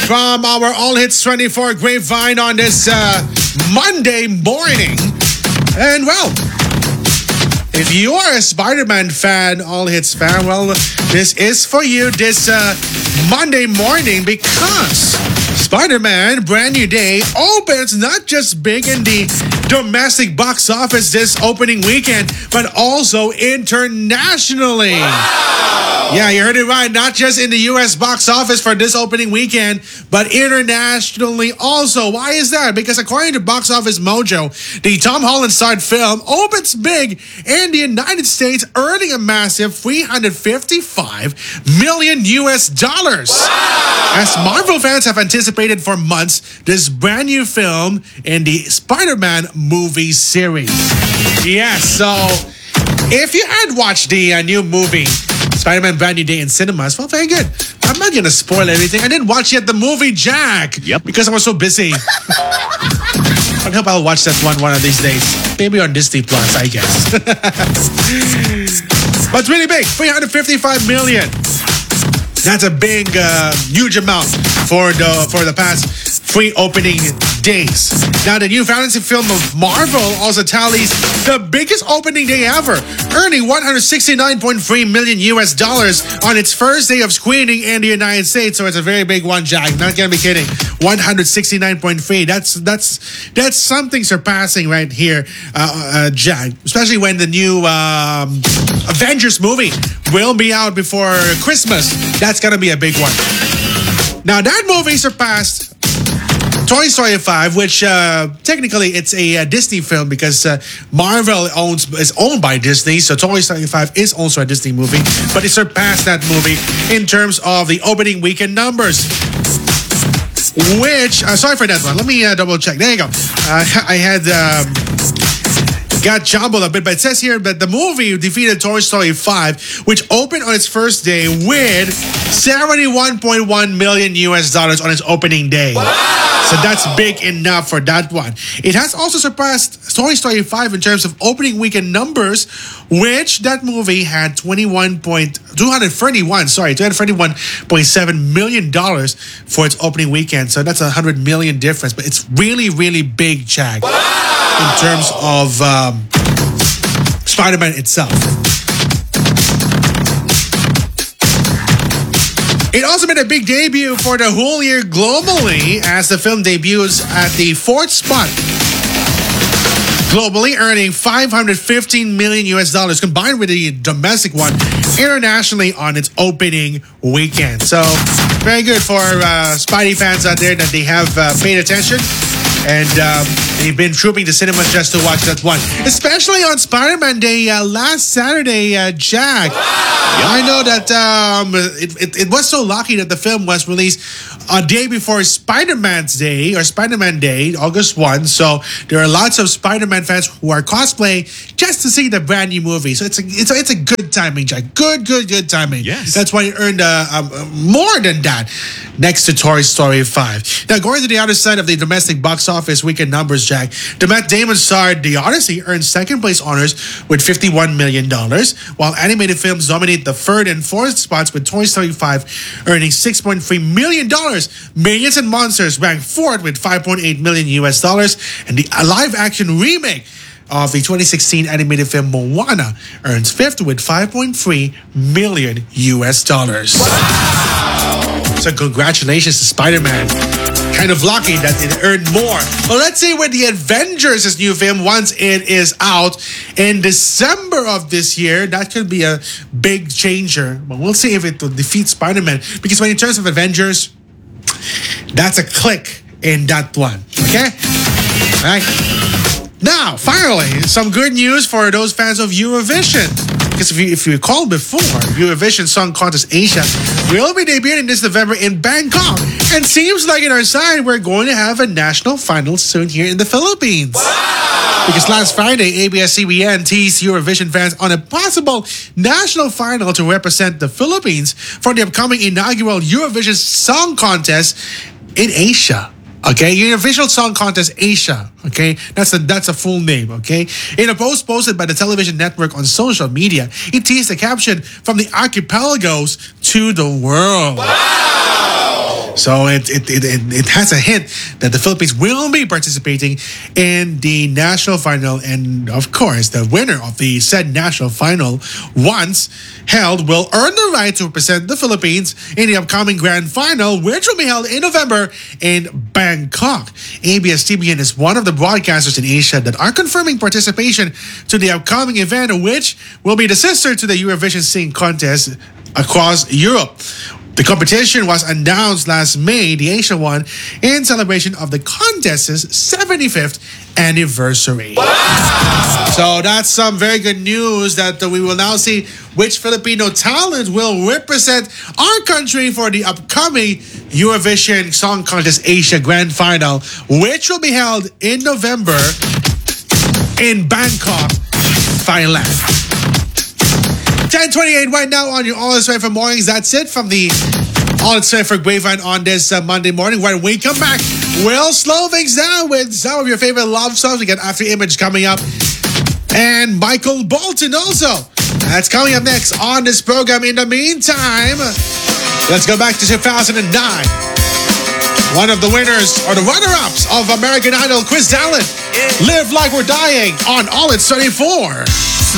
from our All Hits 24 Grapevine on this Monday morning. And well, if you are a Spider-Man fan, All Hits fan, well, this is for you this Monday morning because Spider-Man Brand New Day opens not just big in the domestic box office this opening weekend, but also internationally. Wow. Yeah, you heard it right. Not just in the US box office for this opening weekend, but internationally also. Why is that? Because according to Box Office Mojo, the Tom Holland starred film opens big in the United States, earning a massive $355 million US. Wow. As Marvel fans have anticipated for months, this brand new film in the Spider-Man movie series. Yes, so if you had watched the new movie, Spider-Man Brand New Day in cinemas, well, very good. I'm not going to spoil anything. I didn't watch yet the movie, Jack. Yep. Because I was so busy. I hope I'll watch that one of these days. Maybe on Disney Plus, I guess. But it's really big. $355 million. That's a big, huge amount for the past 3 opening days. Now, the new fantasy film of Marvel also tallies the biggest opening day ever, earning $169.3 million US on its first day of screening in the United States. So it's a very big one, Jack. Not gonna be kidding. 169.3. That's something surpassing right here, Jack. Especially when the new Avengers movie will be out before Christmas. That's gonna be a big one. Now that movie surpassed Toy Story 5, which technically it's a Disney film because Marvel is owned by Disney, so Toy Story 5 is also a Disney movie, but it surpassed that movie in terms of the opening weekend numbers. Which, sorry for that one. Let me double check. There you go. I had got jumbled a bit, but it says here that the movie defeated Toy Story 5, which opened on its first day with $71.1 million US on its opening day. Wow. So that's big enough for that one. It has also surpassed Toy Story 5 in terms of opening weekend numbers, which that movie had $231.7 million for its opening weekend. So that's $100 million difference, but it's really, really big, Chag. Wow. In terms of Spider-Man itself. It also made a big debut for the whole year globally as the film debuts at the 4th spot globally, earning $515 million US combined with the domestic one internationally on its opening weekend. So very good for Spidey fans out there that they have paid attention. And they've been trooping to cinemas just to watch that one. Especially on Spider-Man Day last Saturday, Jack. Wow. I know that it was so lucky that the film was released a day before Spider-Man's Day or Spider-Man Day, August 1. So there are lots of Spider-Man fans who are cosplaying just to see the brand new movie. So it's a good timing, Jack. Good timing. Yes. That's why it earned more than that next to Toy Story 5. Now, going to the other side of the domestic box office weekend numbers, Jack, the Matt Damon starred The Odyssey earned second place honors with $51 million, while animated films dominate the 3rd and 4th spots with Toy Story 5 earning $6.3 million. Minions and Monsters ranked 4th with $5.8 million US, and the live-action remake of the 2016 animated film Moana earns 5th with $5.3 million US. Wow. So congratulations to Spider-Man. Kind of lucky that it earned more. But let's see where the Avengers' new film once it is out in December of this year. That could be a big changer. But we'll see if it will defeat Spider-Man. Because when in terms of Avengers, that's a click in that one. Okay? All right. Now, finally, some good news for those fans of Eurovision. Because if you recall before, Eurovision Song Contest Asia will be debuting this November in Bangkok. And seems like in our side, we're going to have a national final soon here in the Philippines. Wow. Because last Friday, ABS-CBN teased Eurovision fans on a possible national final to represent the Philippines for the upcoming inaugural Eurovision Song Contest in Asia. Okay, Eurovision Song Contest Asia. Okay, that's a full name. Okay, in a post posted by the television network on social media, it teased a caption from the archipelagos to the world. Wow. So it has a hint that the Philippines will be participating in the national final, and of course, the winner of the said national final, once held, will earn the right to represent the Philippines in the upcoming grand final, which will be held in November in Bangkok. ABS-CBN is one of the broadcasters in Asia that are confirming participation to the upcoming event, which will be the sister to the Eurovision Sing Contest across Europe. The competition was announced last May, the Asia one, in celebration of the contest's 75th anniversary. Wow! So that's some very good news that we will now see which Filipino talent will represent our country for the upcoming Eurovision Song Contest Asia Grand Final, which will be held in November in Bangkok, Thailand. 10:28 right now on your All It's Right for Mornings. That's it from the All It's Right for Grapevine on this Monday morning. When we come back, we'll slow things down with some of your favorite love songs. We got After Image coming up, and Michael Bolton also. That's coming up next on this program. In the meantime, let's go back to 2009. One of the winners, or the runner-ups of American Idol, Chris Allen. Live Like We're Dying on All It's 34.